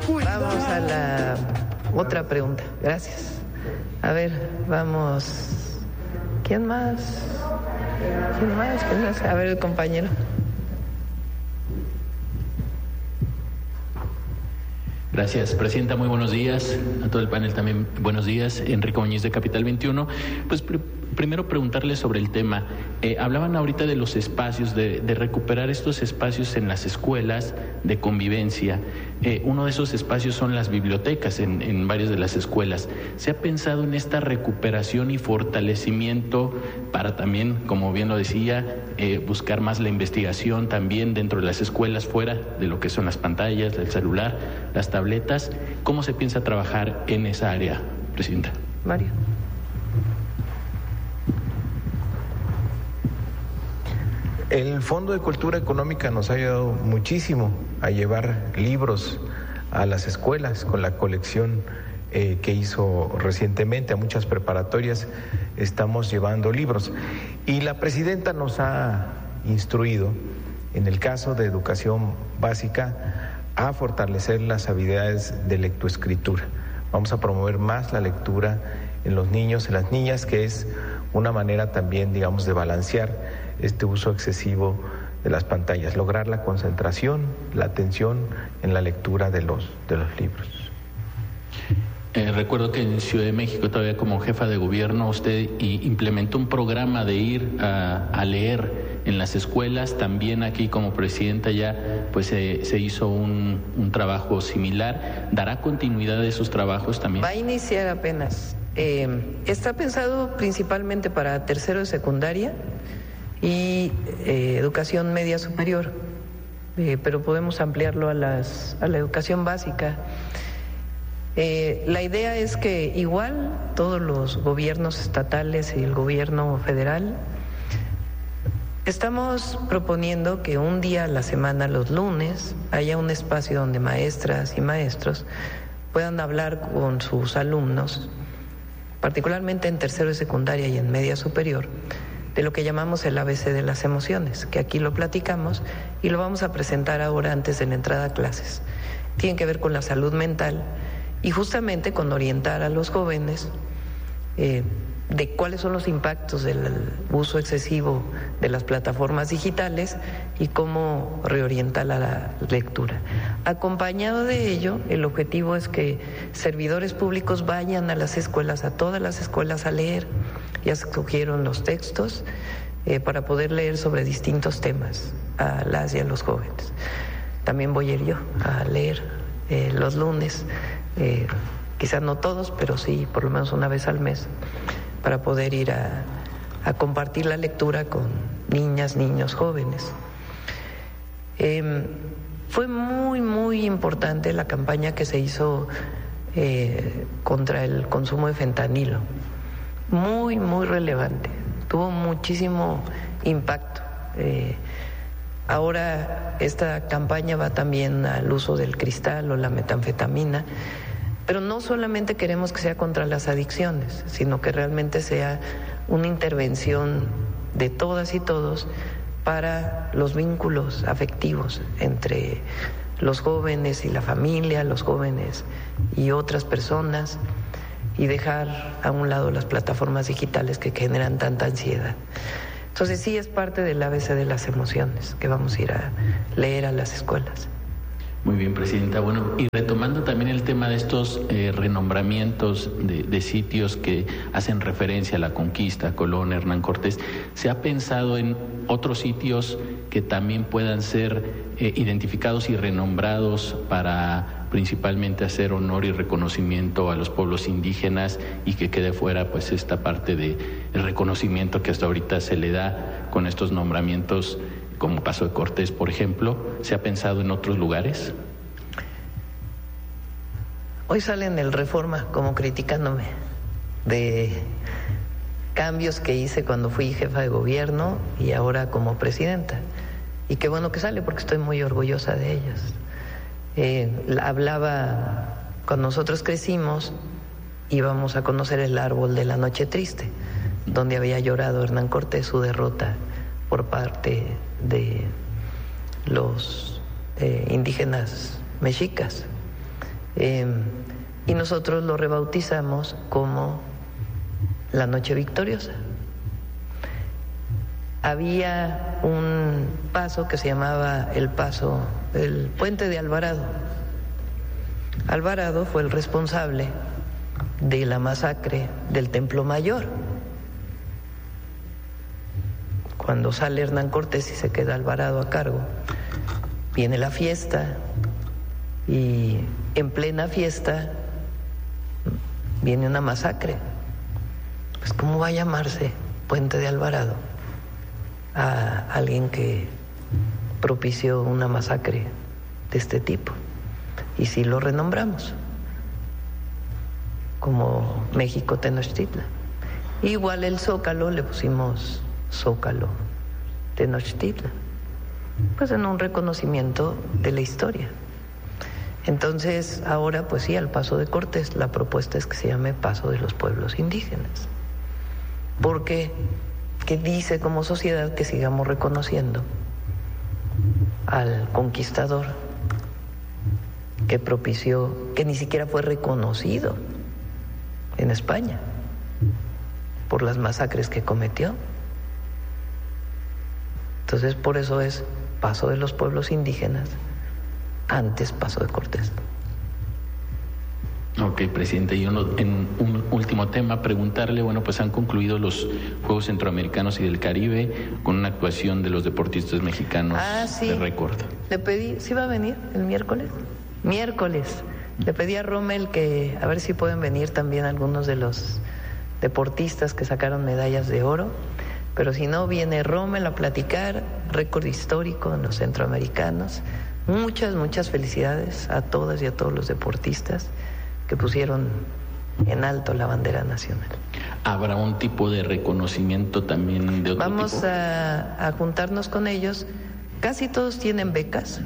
Vamos a la otra pregunta. Gracias. A ver, vamos. ¿Quién más? A ver, el compañero. Gracias, Presidenta. Muy buenos días. A todo el panel también buenos días. Enrique Muñiz de Capital 21. Pues primero preguntarle sobre el tema. Hablaban ahorita de los espacios, de recuperar estos espacios en las escuelas de convivencia. Uno de esos espacios son las bibliotecas en varias de las escuelas. ¿Se ha pensado en esta recuperación y fortalecimiento para también, como bien lo decía, buscar más la investigación también dentro de las escuelas, fuera de lo que son las pantallas, el celular, las tabletas? ¿Cómo se piensa trabajar en esa área, Presidenta? Mario. El Fondo de Cultura Económica nos ha ayudado muchísimo a llevar libros a las escuelas con la colección que hizo recientemente. A muchas preparatorias estamos llevando libros. Y la Presidenta nos ha instruido, en el caso de educación básica, a fortalecer las habilidades de lectoescritura. Vamos a promover más la lectura en los niños, en las niñas, que es una manera también, digamos, de balancear este uso excesivo de las pantallas, lograr la concentración, la atención en la lectura de los libros. Recuerdo que en Ciudad de México, todavía como jefa de gobierno, usted implementó un programa de ir a leer en las escuelas. También aquí como presidenta ya pues se hizo un trabajo similar. ¿Dará continuidad a esos trabajos también? Va a iniciar apenas. Está pensado principalmente para tercero de secundaria y educación media superior, pero podemos ampliarlo a la educación básica. La idea es que igual todos los gobiernos estatales y el gobierno federal estamos proponiendo que un día a la semana, los lunes, haya un espacio donde maestras y maestros puedan hablar con sus alumnos, particularmente en tercero de secundaria y en media superior, de lo que llamamos el ABC de las emociones, que aquí lo platicamos y lo vamos a presentar ahora antes de la entrada a clases. Tiene que ver con la salud mental y justamente con orientar a los jóvenes de cuáles son los impactos del uso excesivo de las plataformas digitales y cómo reorientar la lectura. Acompañado de ello, el objetivo es que servidores públicos vayan a las escuelas, a todas las escuelas, a leer. Ya se escogieron los textos para poder leer sobre distintos temas a las y a los jóvenes. También voy a ir yo a leer los lunes, quizás no todos, pero sí por lo menos una vez al mes, para poder ir a compartir la lectura con niñas, niños, jóvenes. Fue muy importante la campaña que se hizo contra el consumo de fentanilo. Muy relevante, tuvo muchísimo impacto. Ahora esta campaña va también al uso del cristal o la metanfetamina, pero no solamente queremos que sea contra las adicciones, sino que realmente sea una intervención de todas y todos para los vínculos afectivos entre los jóvenes y la familia, los jóvenes y otras personas, y dejar a un lado las plataformas digitales que generan tanta ansiedad. Entonces sí es parte del ABC de las emociones que vamos a ir a leer a las escuelas. Muy bien, Presidenta. Bueno, y retomando también el tema de estos renombramientos de sitios que hacen referencia a la conquista, Colón, Hernán Cortés, ¿se ha pensado en otros sitios que también puedan ser identificados y renombrados para principalmente hacer honor y reconocimiento a los pueblos indígenas y que quede fuera pues esta parte del reconocimiento que hasta ahorita se le da con estos nombramientos, como Paso de Cortés, por ejemplo? ¿Se ha pensado en otros lugares? Hoy sale en el Reforma como criticándome de cambios que hice cuando fui jefa de gobierno y ahora como presidenta. Y qué bueno que sale porque estoy muy orgullosa de ellos. Hablaba, cuando nosotros crecimos, íbamos a conocer el árbol de la Noche Triste, donde había llorado Hernán Cortés su derrota por parte de los indígenas mexicas. y nosotros lo rebautizamos como la Noche Victoriosa. Había un paso que se llamaba el Puente de Alvarado. Alvarado fue el responsable de la masacre del Templo Mayor. Cuando sale Hernán Cortés y se queda Alvarado a cargo, viene la fiesta y en plena fiesta viene una masacre. Pues ¿cómo va a llamarse Puente de Alvarado a alguien que propició una masacre de este tipo? Y sí lo renombramos como México Tenochtitlan. Igual el Zócalo le pusimos Zócalo Tenochtitlan, pues en un reconocimiento de la historia. Entonces ahora pues sí, al Paso de Cortés la propuesta es que se llame Paso de los Pueblos Indígenas, porque que dice como sociedad que sigamos reconociendo al conquistador que propició, que ni siquiera fue reconocido en España por las masacres que cometió. Entonces por eso es Paso de los Pueblos Indígenas, antes Paso de Cortés. Ok, presidente, y en un último tema, preguntarle, bueno, pues han concluido los Juegos Centroamericanos y del Caribe con una actuación de los deportistas mexicanos de récord. Le pedí, ¿sí va a venir el miércoles? Le pedí a Rommel que a ver si pueden venir también algunos de los deportistas que sacaron medallas de oro, pero si no, viene Rommel a platicar, récord histórico en los centroamericanos. Muchas felicidades a todas y a todos los deportistas que pusieron en alto la bandera nacional. ¿Habrá un tipo de reconocimiento también de otro tipo? Vamos a juntarnos con ellos. Casi todos tienen becas.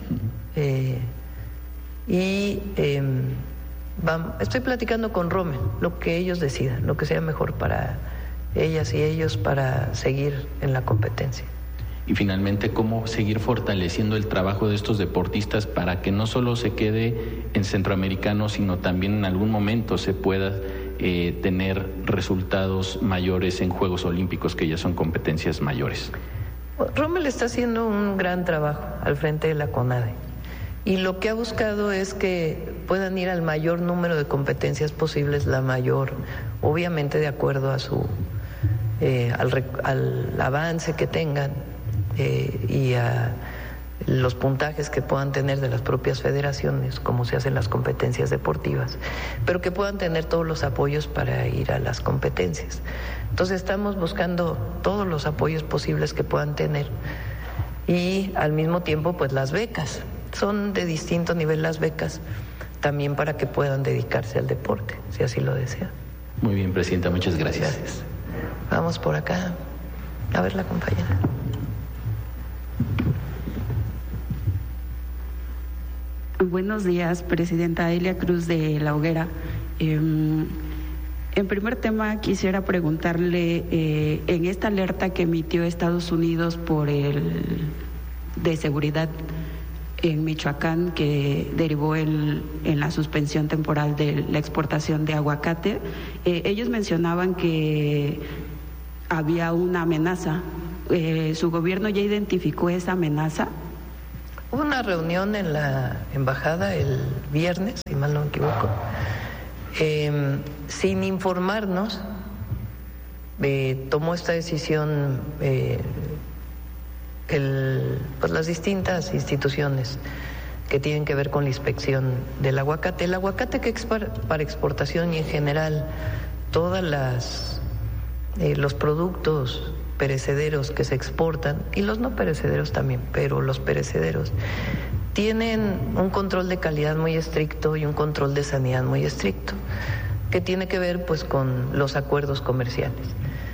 Estoy platicando con Rommel, lo que ellos decidan, lo que sea mejor para ellas y ellos para seguir en la competencia. Y finalmente, ¿cómo seguir fortaleciendo el trabajo de estos deportistas para que no solo se quede en centroamericano, sino también en algún momento se pueda tener resultados mayores en Juegos Olímpicos, que ya son competencias mayores? Rommel está haciendo un gran trabajo al frente de la CONADE y lo que ha buscado es que puedan ir al mayor número de competencias posibles, la mayor, obviamente de acuerdo a su al avance que tengan y a los puntajes que puedan tener de las propias federaciones, como se hacen las competencias deportivas, pero que puedan tener todos los apoyos para ir a las competencias. Entonces estamos buscando todos los apoyos posibles que puedan tener y al mismo tiempo pues las becas, son de distinto nivel las becas, también para que puedan dedicarse al deporte, si así lo desean. Muy bien, presidenta, muchas gracias. Gracias. Vamos por acá, a ver la compañera. Buenos días, presidenta Elia Cruz de La Hoguera. En primer tema, quisiera preguntarle, en esta alerta que emitió Estados Unidos de seguridad en Michoacán, que derivó en la suspensión temporal de la exportación de aguacate, ellos mencionaban que había una amenaza. ¿Su gobierno ya identificó esa amenaza? Hubo una reunión en la embajada el viernes, si mal no me equivoco, sin informarnos, tomó esta decisión pues las distintas instituciones que tienen que ver con la inspección del aguacate. El aguacate que es para exportación y en general todas los productos perecederos que se exportan y los no perecederos también, pero los perecederos tienen un control de calidad muy estricto y un control de sanidad muy estricto, que tiene que ver pues con los acuerdos comerciales.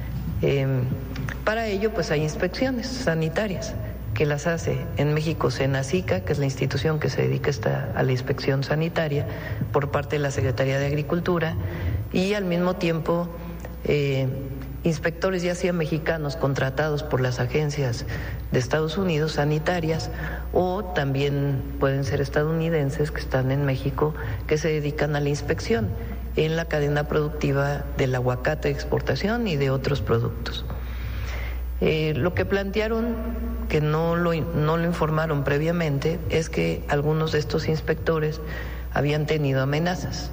Para ello pues hay inspecciones sanitarias que las hace en México Senacica, que es la institución que se dedica a la inspección sanitaria por parte de la Secretaría de Agricultura, y al mismo tiempo inspectores ya sea mexicanos contratados por las agencias de Estados Unidos sanitarias, o también pueden ser estadounidenses que están en México, que se dedican a la inspección en la cadena productiva del aguacate de exportación y de otros productos. Lo que plantearon, que no lo informaron previamente, es que algunos de estos inspectores habían tenido amenazas.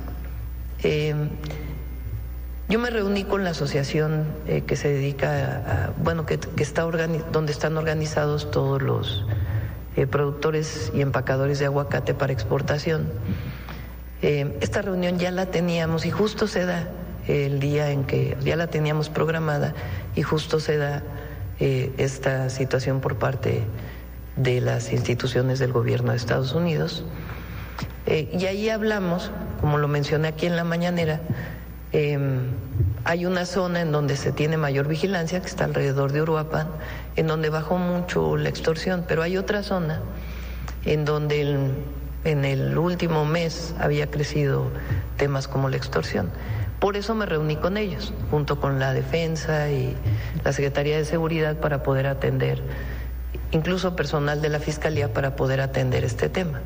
Yo me reuní con la asociación que se dedica que está donde están organizados todos los productores y empacadores de aguacate para exportación. Esta reunión ya la teníamos y justo se da el día en que ya la teníamos programada, y justo se da esta situación por parte de las instituciones del gobierno de Estados Unidos. Y ahí hablamos, como lo mencioné aquí en la mañanera, hay una zona en donde se tiene mayor vigilancia, que está alrededor de Uruapan, en donde bajó mucho la extorsión, pero hay otra zona en donde en el último mes había crecido temas como la extorsión. Por eso me reuní con ellos, junto con la Defensa y la Secretaría de Seguridad, para poder atender, incluso personal de la Fiscalía, para poder atender este tema.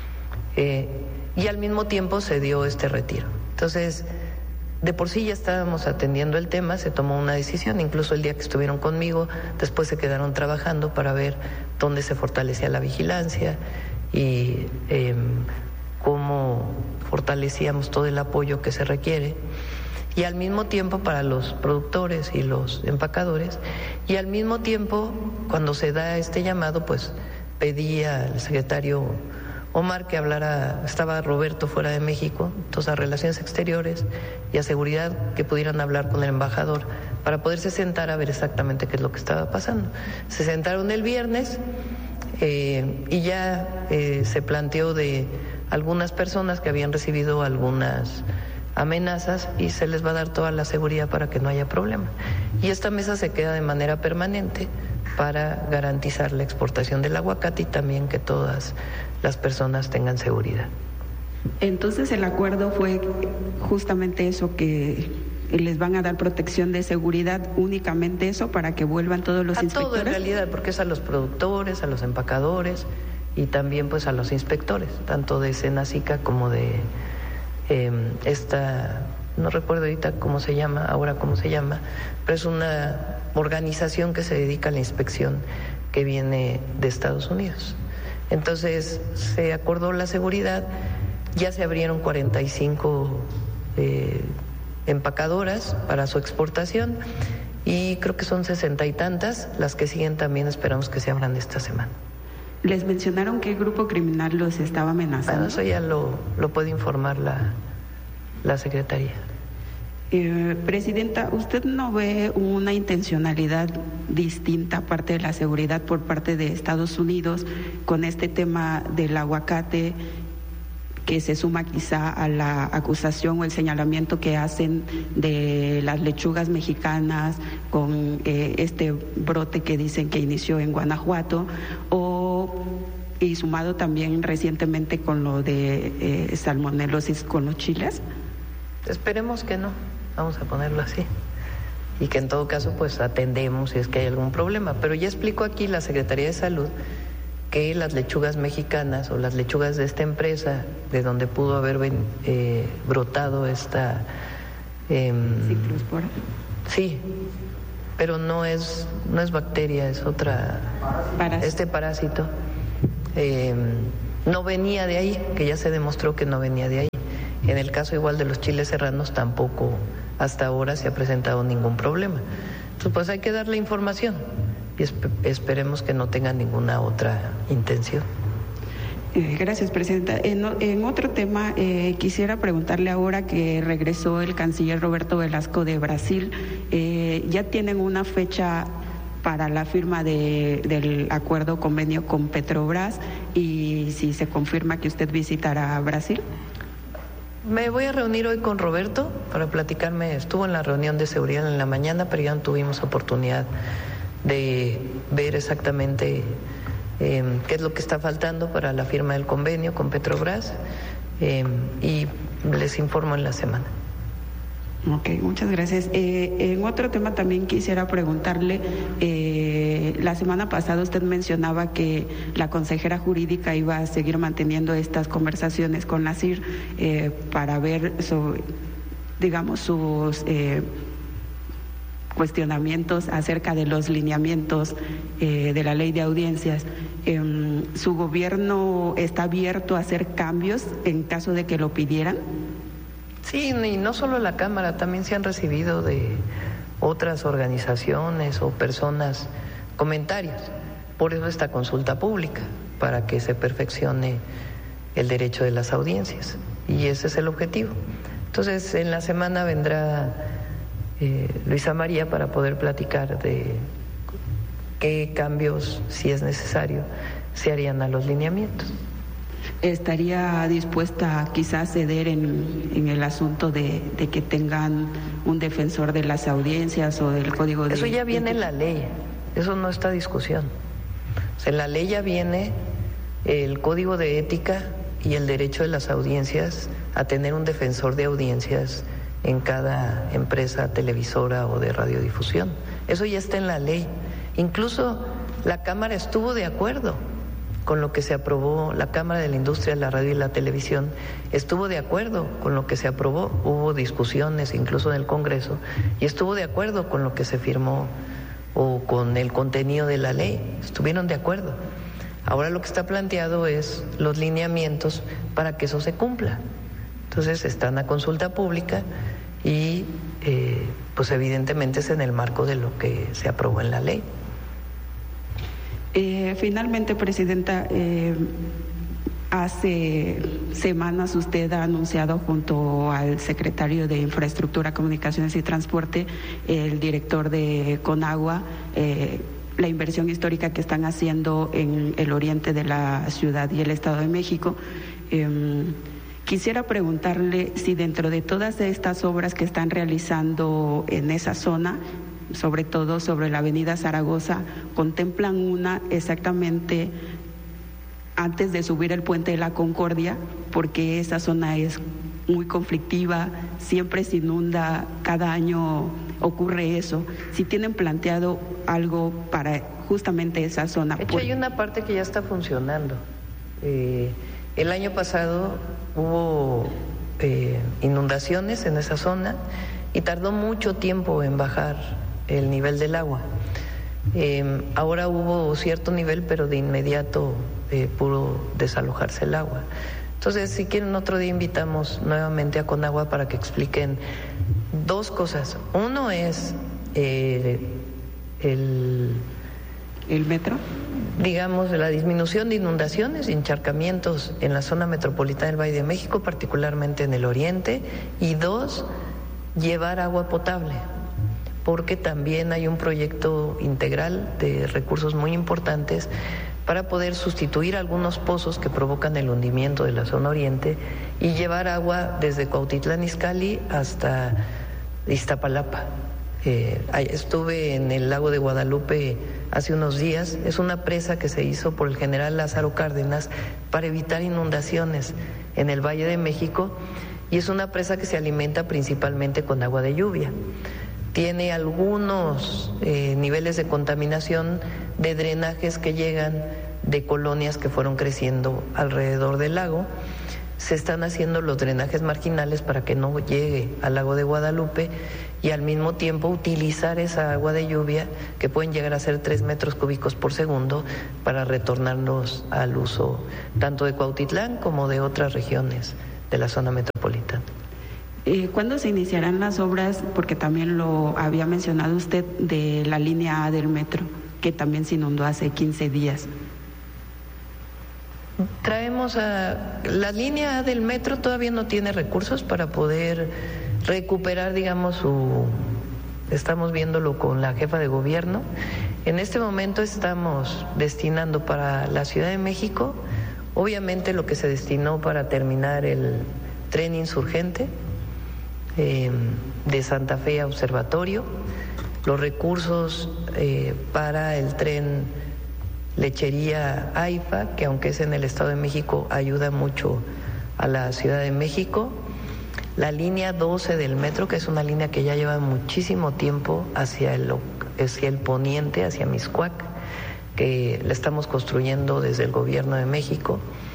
Y al mismo tiempo se dio este retiro. Entonces, de por sí ya estábamos atendiendo el tema, se tomó una decisión, incluso el día que estuvieron conmigo, después se quedaron trabajando para ver dónde se fortalecía la vigilancia y cómo fortalecíamos todo el apoyo que se requiere, y al mismo tiempo para los productores y los empacadores, y al mismo tiempo, cuando se da este llamado, pues pedí al secretario Omar que hablara. Estaba Roberto fuera de México, entonces a Relaciones Exteriores y a Seguridad, que pudieran hablar con el embajador para poderse sentar a ver exactamente qué es lo que estaba pasando. Se sentaron el viernes y ya se planteó de algunas personas que habían recibido algunas amenazas, y se les va a dar toda la seguridad para que no haya problema. Y esta mesa se queda de manera permanente para garantizar la exportación del aguacate y también que todas las personas tengan seguridad. Entonces el acuerdo fue justamente eso, que les van a dar protección de seguridad, únicamente eso, para que vuelvan todos los inspectores. A todo, en realidad, porque es a los productores, a los empacadores y también pues a los inspectores, tanto de Senacica como de no recuerdo ahorita cómo se llama, pero es una organización que se dedica a la inspección, que viene de Estados Unidos. Entonces se acordó la seguridad, ya se abrieron 45 empacadoras para su exportación, y creo que son 60 y tantas, las que siguen también esperamos que se abran esta semana. ¿Les mencionaron qué grupo criminal los estaba amenazando? Bueno, eso ya lo puede informar la Secretaría. Presidenta, ¿usted no ve una intencionalidad distinta, aparte de la seguridad, por parte de Estados Unidos con este tema del aguacate, que se suma quizá a la acusación o el señalamiento que hacen de las lechugas mexicanas con este brote que dicen que inició en Guanajuato, y sumado también recientemente con lo de salmonelosis con los chiles? Esperemos que no, vamos a ponerlo así, y que en todo caso pues atendemos si es que hay algún problema, pero ya explicó aquí la Secretaría de Salud que las lechugas mexicanas o las lechugas de esta empresa, de donde pudo haber brotado esta Ciclospora. Sí, pero no es bacteria, es otra parásito. Este parásito no venía de ahí, que ya se demostró que no venía de ahí. En el caso igual de los chiles serranos tampoco hasta ahora se ha presentado ningún problema. Entonces pues hay que darle información y esperemos que no tenga ninguna otra intención. Gracias, Presidenta. En otro tema, quisiera preguntarle, ahora que regresó el canciller Roberto Velasco de Brasil, ¿ya tienen una fecha para la firma del acuerdo convenio con Petrobras, y si se confirma que usted visitará Brasil? Me voy a reunir hoy con Roberto para platicarme. Estuvo en la reunión de seguridad en la mañana, pero ya no tuvimos oportunidad de ver exactamente qué es lo que está faltando para la firma del convenio con Petrobras, y les informo en la semana. Ok, muchas gracias. En otro tema también quisiera preguntarle, la semana pasada usted mencionaba que la consejera jurídica iba a seguir manteniendo estas conversaciones con la CIR para ver, digamos, sus cuestionamientos acerca de los lineamientos de la ley de audiencias. ¿Su gobierno está abierto a hacer cambios en caso de que lo pidieran? Sí, y no solo la Cámara, también se han recibido de otras organizaciones o personas comentarios. Por eso esta consulta pública, para que se perfeccione el derecho de las audiencias. Y ese es el objetivo. Entonces, en la semana vendrá Luisa María para poder platicar de qué cambios, si es necesario, se harían a los lineamientos. ¿Estaría dispuesta quizás a ceder en el asunto de que tengan un defensor de las audiencias o del código de... Eso ya viene en la ley, eso no está a discusión. O sea, en la ley ya viene el código de ética y el derecho de las audiencias a tener un defensor de audiencias en cada empresa televisora o de radiodifusión. Eso ya está en la ley. Incluso la Cámara estuvo de acuerdo con lo que se aprobó, la Cámara de la Industria de la Radio y la Televisión estuvo de acuerdo con lo que se aprobó, hubo discusiones incluso en el Congreso y estuvo de acuerdo con lo que se firmó o con el contenido de la ley, estuvieron de acuerdo. Ahora lo que está planteado es los lineamientos para que eso se cumpla. Entonces están a consulta pública y pues evidentemente es en el marco de lo que se aprobó en la ley. Finalmente, Presidenta, hace semanas usted ha anunciado junto al secretario de Infraestructura, Comunicaciones y Transporte, el director de Conagua, la inversión histórica que están haciendo en el oriente de la ciudad y el Estado de México. Quisiera preguntarle si dentro de todas estas obras que están realizando en esa zona, sobre todo sobre la avenida Zaragoza, contemplan una exactamente antes de subir el puente de la Concordia, porque esa zona es muy conflictiva, siempre se inunda, cada año ocurre eso. Si tienen planteado algo para justamente esa zona. De hecho, hay una parte que ya está funcionando. El año pasado hubo inundaciones en esa zona y tardó mucho tiempo en bajar el nivel del agua. Ahora hubo cierto nivel, pero de inmediato pudo desalojarse el agua. Entonces, si quieren, otro día invitamos nuevamente a Conagua para que expliquen dos cosas. Uno es el metro, digamos, la disminución de inundaciones y encharcamientos en la zona metropolitana del Valle de México, particularmente en el oriente, y dos, llevar agua potable, porque también hay un proyecto integral de recursos muy importantes para poder sustituir algunos pozos que provocan el hundimiento de la zona oriente y llevar agua desde Cuautitlán Izcalli hasta Iztapalapa. Estuve en el lago de Guadalupe hace unos días. Es una presa que se hizo por el general Lázaro Cárdenas para evitar inundaciones en el Valle de México, y es una presa que se alimenta principalmente con agua de lluvia. Tiene algunos niveles de contaminación de drenajes que llegan de colonias que fueron creciendo alrededor del lago. Se están haciendo los drenajes marginales para que no llegue al lago de Guadalupe y al mismo tiempo utilizar esa agua de lluvia, que pueden llegar a ser 3 metros cúbicos por segundo, para retornarnos al uso tanto de Cuautitlán como de otras regiones de la zona metropolitana. ¿Cuándo se iniciarán las obras? Porque también lo había mencionado usted, de la línea A del metro, que también se inundó hace 15 días. Traemos la línea A del metro, todavía no tiene recursos para poder recuperar, digamos, estamos viéndolo con la jefa de gobierno. En este momento estamos destinando para la Ciudad de México, obviamente, lo que se destinó para terminar el tren insurgente de Santa Fe a Observatorio, los recursos para el tren Lechería AIFA, que aunque es en el Estado de México, ayuda mucho a la Ciudad de México, La línea 12 del metro, que es una línea que ya lleva muchísimo tiempo hacia el poniente, hacia Mixcoac, que la estamos construyendo desde el Gobierno de México,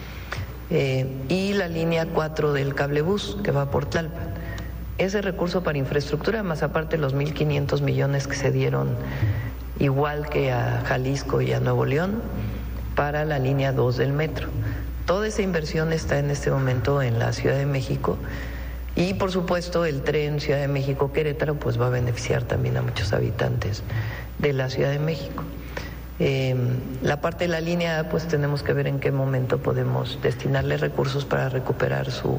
y la línea 4 del cablebús, que va por Tlalpan. Ese recurso para infraestructura, más aparte los 1.500 millones que se dieron, igual que a Jalisco y a Nuevo León, para la línea 2 del metro. Toda esa inversión está en este momento en la Ciudad de México. Y por supuesto el tren Ciudad de México-Querétaro pues va a beneficiar también a muchos habitantes de la Ciudad de México. La parte de la línea A pues tenemos que ver en qué momento podemos destinarle recursos para recuperar su...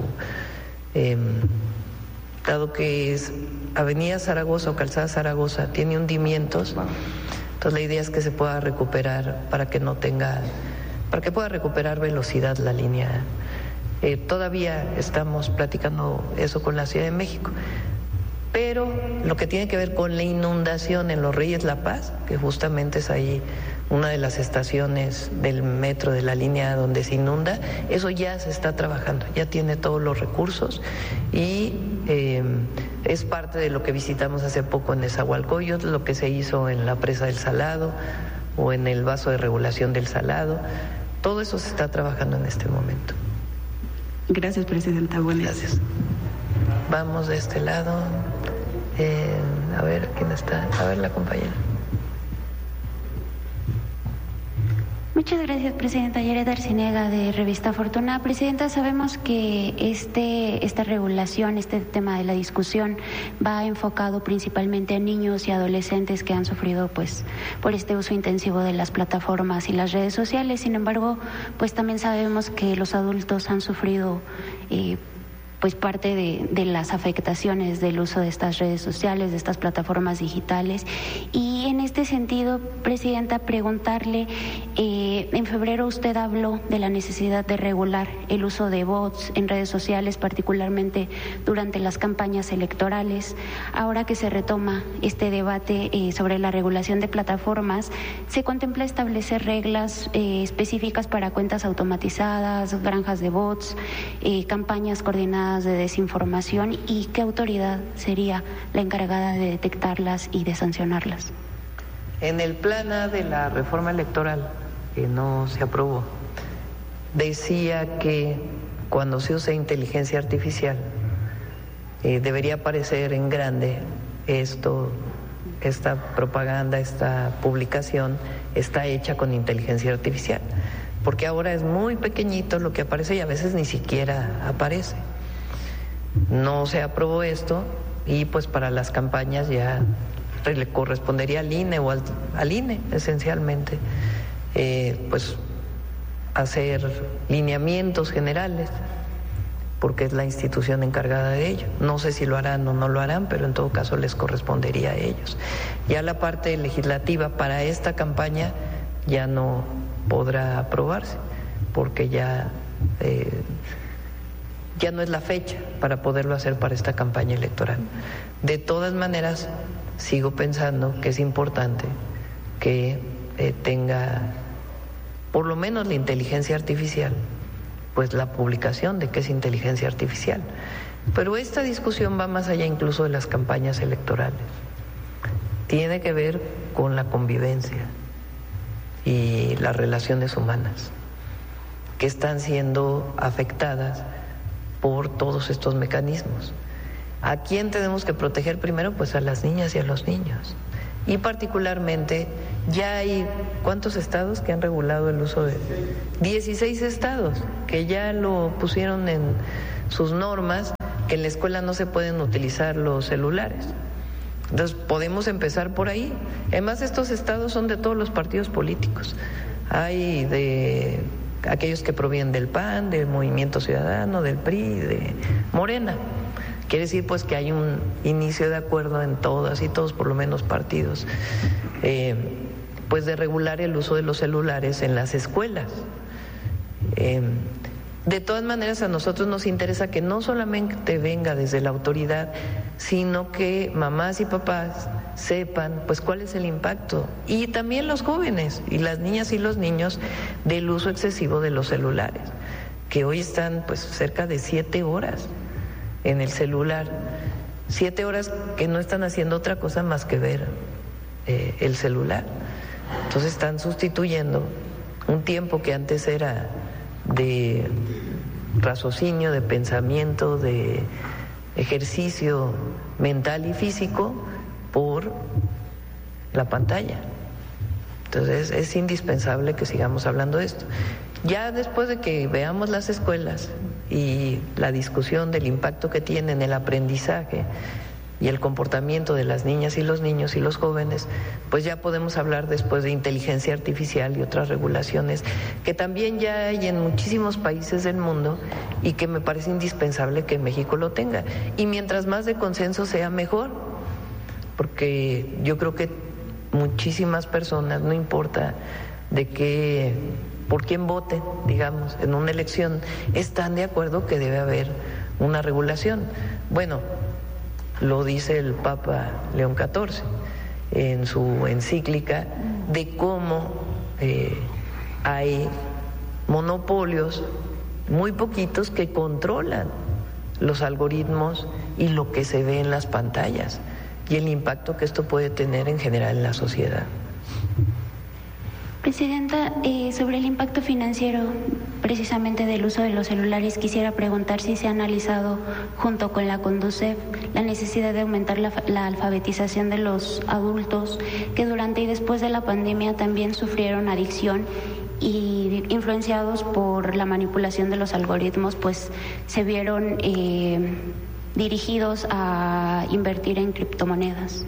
dado que es Avenida Zaragoza o Calzada Zaragoza, tiene hundimientos, entonces la idea es que se pueda recuperar para que pueda recuperar velocidad la línea A. Todavía estamos platicando eso con la Ciudad de México, pero lo que tiene que ver con la inundación en Los Reyes La Paz, que justamente es ahí una de las estaciones del metro de la línea donde se inunda, eso ya se está trabajando, ya tiene todos los recursos y es parte de lo que visitamos hace poco en Nezahualcóyotl, lo que se hizo en la presa del Salado o en el vaso de regulación del Salado, todo eso se está trabajando en este momento. Gracias, Presidenta. Buenas. Gracias. Vamos de este lado. A ver, ¿quién está? A ver, la compañera. Muchas gracias, Presidenta. Yaret Arciniega, de Revista Fortuna. Presidenta, sabemos que esta regulación, este tema de la discusión, va enfocado principalmente a niños y adolescentes que han sufrido pues por este uso intensivo de las plataformas y las redes sociales. Sin embargo, pues también sabemos que los adultos han sufrido pues parte de las afectaciones del uso de estas redes sociales, de estas plataformas digitales. Y en este sentido, Presidenta, preguntarle, en febrero usted habló de la necesidad de regular el uso de bots en redes sociales, particularmente durante las campañas electorales. Ahora que se retoma este debate sobre la regulación de plataformas, ¿se contempla establecer reglas específicas para cuentas automatizadas, granjas de bots, campañas coordinadas de desinformación, y qué autoridad sería la encargada de detectarlas y de sancionarlas? En el plan A de la reforma electoral, que no se aprobó, decía que cuando se usa inteligencia artificial debería aparecer en grande esta propaganda, esta publicación está hecha con inteligencia artificial, porque ahora es muy pequeñito lo que aparece y a veces ni siquiera aparece. No se aprobó esto y pues para las campañas ya le correspondería al INE o al INE esencialmente pues hacer lineamientos generales, porque es la institución encargada de ello. No sé si lo harán o no lo harán, pero en todo caso les correspondería a ellos. Ya la parte legislativa para esta campaña ya no podrá aprobarse, porque ya no es la fecha para poderlo hacer para esta campaña electoral. De todas maneras, sigo pensando que es importante que tenga por lo menos la inteligencia artificial, pues la publicación de qué es inteligencia artificial. Pero esta discusión va más allá incluso de las campañas electorales. Tiene que ver con la convivencia y las relaciones humanas que están siendo afectadas por todos estos mecanismos. ¿A quién tenemos que proteger primero? Pues a las niñas y a los niños. Y particularmente, ya hay, ¿cuántos estados que han regulado el uso de? 16 estados que ya lo pusieron en sus normas, que en la escuela no se pueden utilizar los celulares. Entonces, podemos empezar por ahí. Además, estos estados son de todos los partidos políticos. Hay de aquellos que provienen del PAN, del Movimiento Ciudadano, del PRI, de Morena. Quiere decir pues que hay un inicio de acuerdo en todas y todos por lo menos partidos, pues de regular el uso de los celulares en las escuelas. De todas maneras, a nosotros nos interesa que no solamente venga desde la autoridad, sino que mamás y papás sepan pues cuál es el impacto, y también los jóvenes y las niñas y los niños, del uso excesivo de los celulares, que hoy están pues cerca de 7 horas en el celular. 7 horas que no están haciendo otra cosa más que ver el celular. Entonces están sustituyendo un tiempo que antes era de raciocinio, de pensamiento, de ejercicio mental y físico por la pantalla. Entonces es indispensable que sigamos hablando de esto. Ya después de que veamos las escuelas y la discusión del impacto que tienen el aprendizaje y el comportamiento de las niñas y los niños y los jóvenes, pues ya podemos hablar después de inteligencia artificial y otras regulaciones que también ya hay en muchísimos países del mundo y que me parece indispensable que México lo tenga. Y mientras más de consenso sea, mejor, porque yo creo que muchísimas personas, no importa de qué, por quién voten, digamos, en una elección, están de acuerdo que debe haber una regulación. Bueno, lo dice el Papa León XIV en su encíclica de cómo hay monopolios muy poquitos que controlan los algoritmos y lo que se ve en las pantallas y el impacto que esto puede tener en general en la sociedad. Presidenta, sobre el impacto financiero precisamente del uso de los celulares, quisiera preguntar si se ha analizado junto con la Conducef la necesidad de aumentar la alfabetización de los adultos que durante y después de la pandemia también sufrieron adicción y influenciados por la manipulación de los algoritmos, pues se vieron dirigidos a invertir en criptomonedas.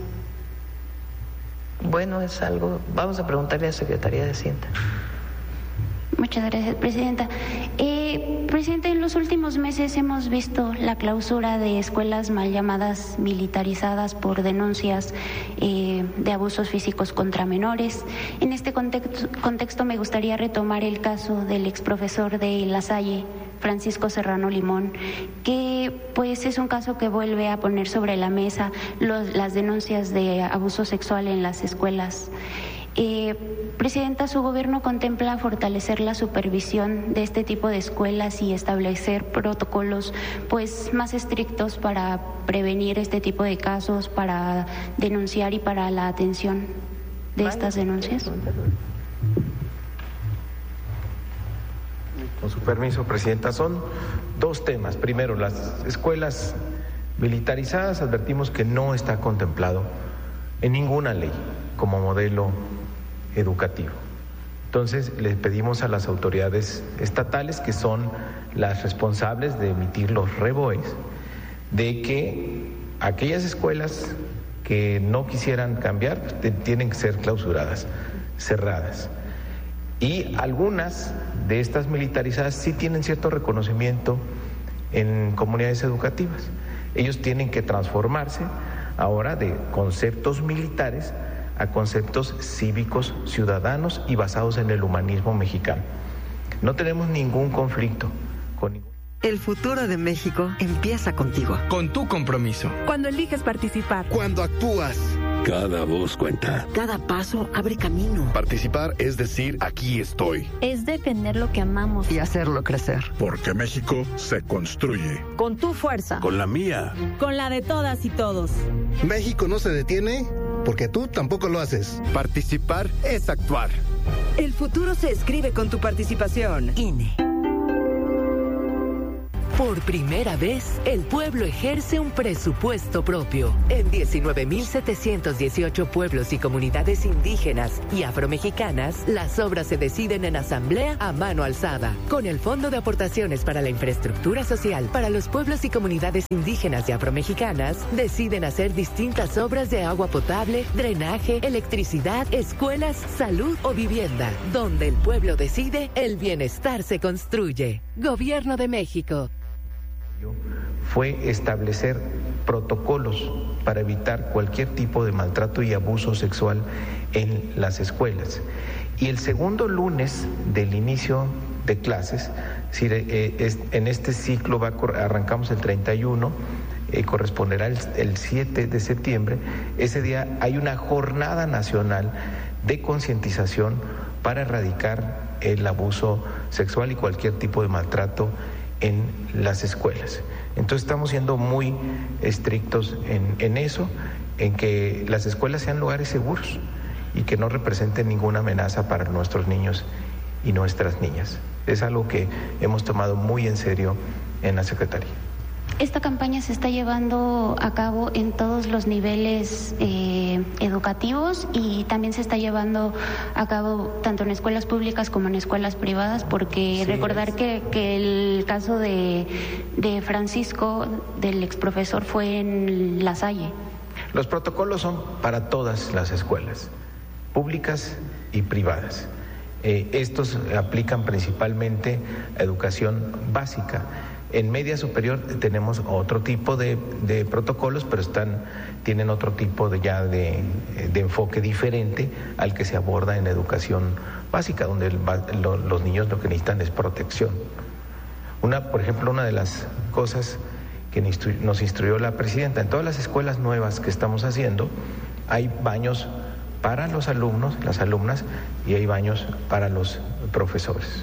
Bueno, es algo, vamos a preguntarle a la Secretaría de Hacienda. Muchas gracias, Presidenta. Presidenta, en los últimos meses hemos visto la clausura de escuelas mal llamadas militarizadas por denuncias de abusos físicos contra menores. En este contexto me gustaría retomar el caso del exprofesor de La Salle, Francisco Serrano Limón, que pues es un caso que vuelve a poner sobre la mesa las denuncias de abuso sexual en las escuelas. Presidenta, ¿su gobierno contempla fortalecer la supervisión de este tipo de escuelas y establecer protocolos pues más estrictos para prevenir este tipo de casos, para denunciar y para la atención de estas denuncias? Con su permiso, Presidenta, son 2 temas. Primero, las escuelas militarizadas, advertimos que no está contemplado en ninguna ley como modelo educativo. Entonces, les pedimos a las autoridades estatales, que son las responsables de emitir los REBOEs, de que aquellas escuelas que no quisieran cambiar tienen que ser clausuradas, cerradas. Y algunas de estas militarizadas sí tienen cierto reconocimiento en comunidades educativas. Ellos tienen que transformarse ahora de conceptos militares a conceptos cívicos, ciudadanos y basados en el humanismo mexicano. No tenemos ningún conflicto con ningún... El futuro de México empieza contigo. Con tu compromiso. Cuando eliges participar. Cuando actúas. Cada voz cuenta. Cada paso abre camino. Participar es decir, aquí estoy. Es defender lo que amamos. Y hacerlo crecer. Porque México se construye. Con tu fuerza. Con la mía. Con la de todas y todos. México no se detiene porque tú tampoco lo haces. Participar es actuar. El futuro se escribe con tu participación. INE. Por primera vez, el pueblo ejerce un presupuesto propio. En 19.718 pueblos y comunidades indígenas y afromexicanas, las obras se deciden en asamblea a mano alzada. Con el Fondo de Aportaciones para la Infraestructura Social para los pueblos y comunidades indígenas y afromexicanas, deciden hacer distintas obras de agua potable, drenaje, electricidad, escuelas, salud o vivienda. Donde el pueblo decide, el bienestar se construye. Gobierno de México. Fue establecer protocolos para evitar cualquier tipo de maltrato y abuso sexual en las escuelas. Y el segundo lunes del inicio de clases, en este ciclo arrancamos el 31, corresponderá el 7 de septiembre, ese día hay una jornada nacional de concientización para erradicar el abuso sexual y cualquier tipo de maltrato en las escuelas. Entonces estamos siendo muy estrictos en eso, en que las escuelas sean lugares seguros y que no representen ninguna amenaza para nuestros niños y nuestras niñas. Es algo que hemos tomado muy en serio en la Secretaría. Esta campaña se está llevando a cabo en todos los niveles educativos y también se está llevando a cabo tanto en escuelas públicas como en escuelas privadas, porque sí, recordar que el caso de Francisco, del exprofesor, fue en La Salle. Los protocolos son para todas las escuelas, públicas y privadas. Estos aplican principalmente a educación básica. En media superior tenemos otro tipo de protocolos, pero tienen otro tipo de enfoque diferente al que se aborda en educación básica, donde los niños lo que necesitan es protección. Por ejemplo, una de las cosas que nos instruyó la presidenta, en todas las escuelas nuevas que estamos haciendo, hay baños para los alumnos, las alumnas, y hay baños para los profesores.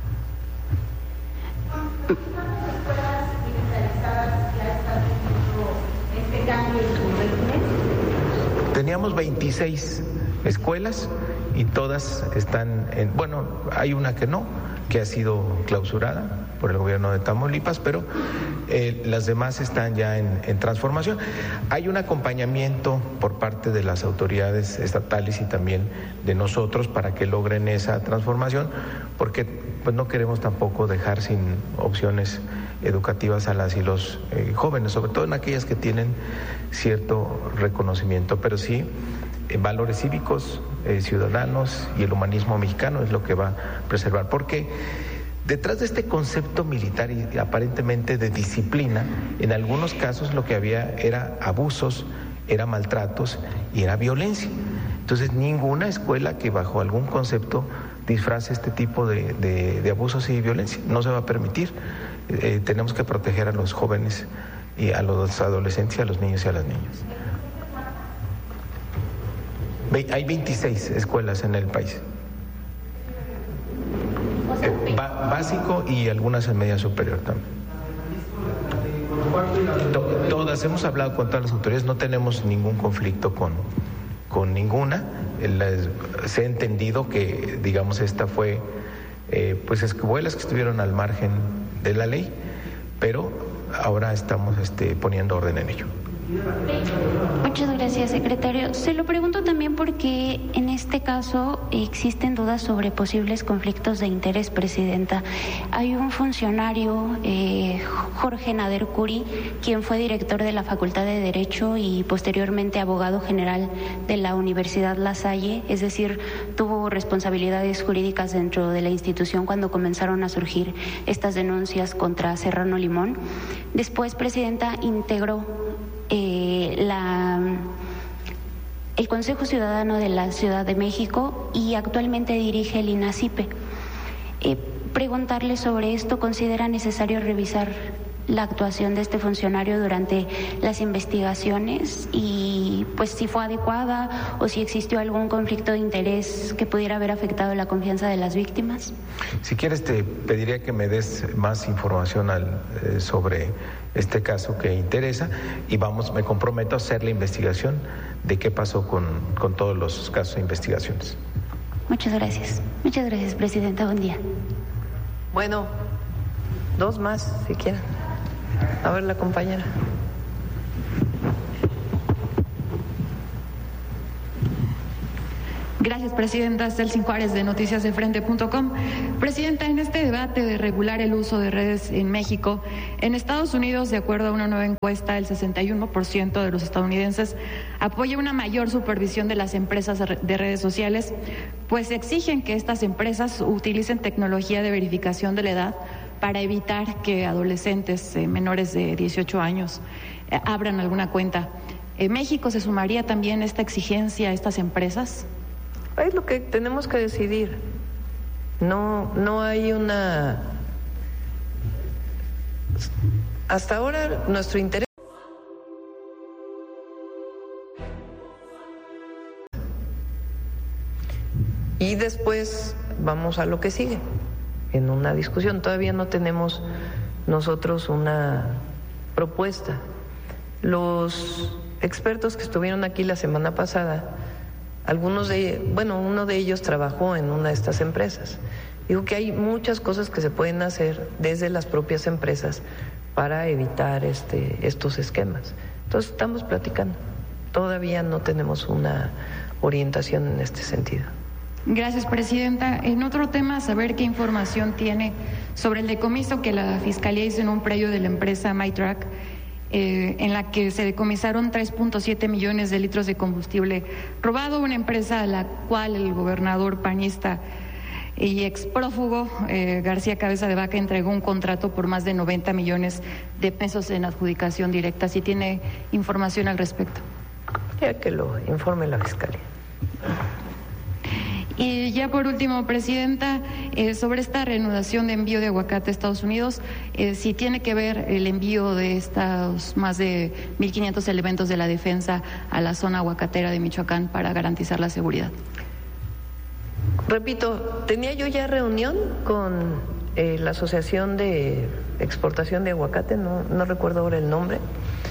Teníamos 26 escuelas y todas están hay una que ha sido clausurada por el gobierno de Tamaulipas, pero las demás están ya en transformación. Hay un acompañamiento por parte de las autoridades estatales y también de nosotros para que logren esa transformación, porque pues no queremos tampoco dejar sin opciones educativas a las y los jóvenes, sobre todo en aquellas que tienen cierto reconocimiento, pero sí valores cívicos, ciudadanos y el humanismo mexicano es lo que va a preservar, porque detrás de este concepto militar y aparentemente de disciplina, en algunos casos lo que había era abusos, era maltratos y era violencia. Entonces ninguna escuela que bajo algún concepto disfrace este tipo de abusos y violencia no se va a permitir. Tenemos que proteger a los jóvenes y a los adolescentes y a los niños y a las niñas. Hay 26 escuelas en el país. Básico y algunas en media superior también. Todas, hemos hablado con todas las autoridades, no tenemos ningún conflicto con ninguna. Se ha entendido que, digamos, esta fue escuelas que estuvieron al margen de la ley, pero ahora estamos poniendo orden en ello. Muchas gracias, secretario. Se lo pregunto también porque en este caso existen dudas sobre posibles conflictos de interés, presidenta. Hay un funcionario, Jorge Nader Curi, quien fue director de la Facultad de Derecho y posteriormente abogado general de la Universidad La Salle, es decir, tuvo responsabilidades jurídicas dentro de la institución cuando comenzaron a surgir estas denuncias contra Serrano Limón. Después, presidenta, integró el Consejo Ciudadano de la Ciudad de México y actualmente dirige el INACIPE. Preguntarle sobre esto, ¿considera necesario revisar la actuación de este funcionario durante las investigaciones y pues si fue adecuada o si existió algún conflicto de interés que pudiera haber afectado la confianza de las víctimas? Si quieres te pediría que me des más información sobre este caso que interesa y me comprometo a hacer la investigación de qué pasó con todos los casos de investigaciones. Muchas gracias, presidenta, buen día. Bueno, 2 más si quieren. A ver, la compañera. Gracias, presidenta. Celsin Juárez, de noticiasdefrente.com. Presidenta, en este debate de regular el uso de redes en México, en Estados Unidos, de acuerdo a una nueva encuesta, el 61% de los estadounidenses apoya una mayor supervisión de las empresas de redes sociales, pues exigen que estas empresas utilicen tecnología de verificación de la edad para evitar que adolescentes menores de 18 años abran alguna cuenta. ¿México se sumaría también a esta exigencia a estas empresas? Es lo que tenemos que decidir. No hay una... Hasta ahora nuestro interés... Y después vamos a lo que sigue. En una discusión. Todavía no tenemos nosotros una propuesta. Los expertos que estuvieron aquí la semana pasada, uno de ellos trabajó en una de estas empresas. Digo que hay muchas cosas que se pueden hacer desde las propias empresas para evitar estos esquemas. Entonces estamos platicando. Todavía no tenemos una orientación en este sentido. Gracias, presidenta. En otro tema, saber qué información tiene sobre el decomiso que la Fiscalía hizo en un predio de la empresa MyTrack, en la que se decomisaron 3.7 millones de litros de combustible robado, una empresa a la cual el gobernador panista y exprófugo García Cabeza de Vaca entregó un contrato por más de 90 millones de pesos en adjudicación directa. Si tiene información al respecto. Ya que lo informe la Fiscalía. Y ya por último, presidenta, sobre esta reanudación de envío de aguacate a Estados Unidos, si tiene que ver el envío de estos más de 1.500 elementos de la defensa a la zona aguacatera de Michoacán para garantizar la seguridad. Repito, tenía yo ya reunión con la Asociación de Exportación de Aguacate, no recuerdo ahora el nombre.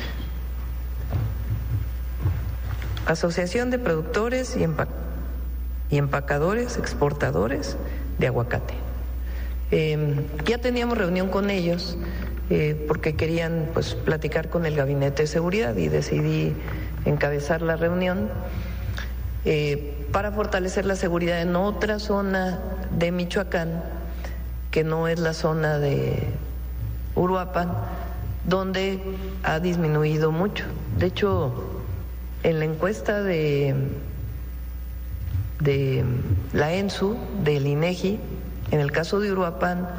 Asociación de Productores y Empacadores, Exportadores de Aguacate. Ya teníamos reunión con ellos porque querían platicar con el Gabinete de Seguridad y decidí encabezar la reunión para fortalecer la seguridad en otra zona de Michoacán, que no es la zona de Uruapan, donde ha disminuido mucho. De hecho, en la encuesta de la ENSU, del INEGI, en el caso de Uruapan,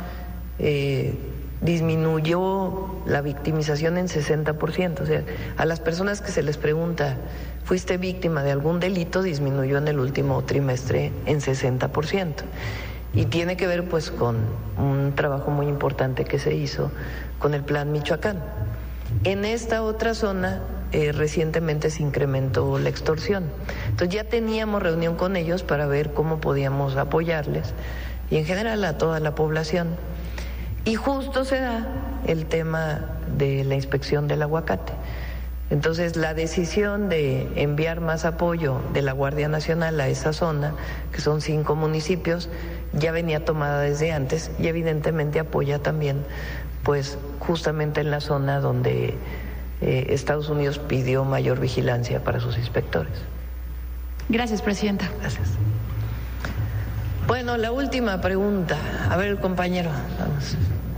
disminuyó la victimización en 60%. O sea, a las personas que se les pregunta, ¿fuiste víctima de algún delito?, disminuyó en el último trimestre en 60%. Y tiene que ver con un trabajo muy importante que se hizo con el Plan Michoacán. En esta otra zona, recientemente se incrementó la extorsión. Entonces ya teníamos reunión con ellos para ver cómo podíamos apoyarles y en general a toda la población. Y justo se da el tema de la inspección del aguacate. Entonces la decisión de enviar más apoyo de la Guardia Nacional a esa zona, que son 5 municipios, ya venía tomada desde antes y evidentemente apoya también justamente en la zona donde Estados Unidos pidió mayor vigilancia para sus inspectores. Gracias, presidenta. Gracias. Bueno, la última pregunta. A ver, compañero. Vamos.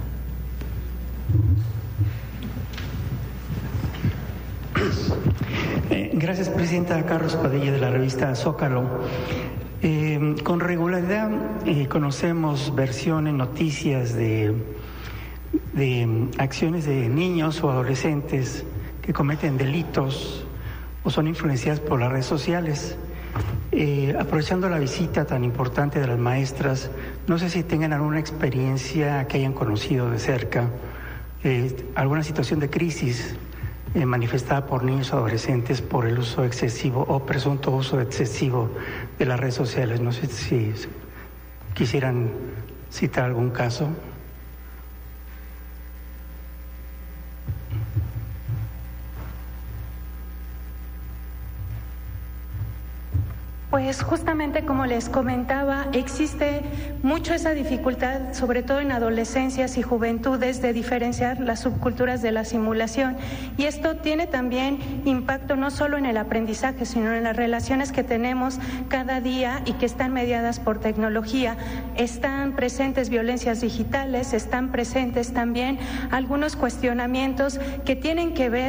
Gracias, presidenta. Carlos Padilla, de la revista Zócalo. Con regularidad conocemos versiones, noticias de acciones de niños o adolescentes que cometen delitos o son influenciadas por las redes sociales. Aprovechando la visita tan importante de las maestras, no sé si tengan alguna experiencia que hayan conocido de cerca, alguna situación de crisis manifestada por niños o adolescentes por el uso excesivo o presunto uso excesivo de las redes sociales. No sé si quisieran citar algún caso. Pues justamente como les comentaba, existe mucho esa dificultad, sobre todo en adolescencias y juventudes, de diferenciar las subculturas de la simulación. Y esto tiene también impacto no solo en el aprendizaje, sino en las relaciones que tenemos cada día y que están mediadas por tecnología. Están presentes violencias digitales, están presentes también algunos cuestionamientos que tienen que ver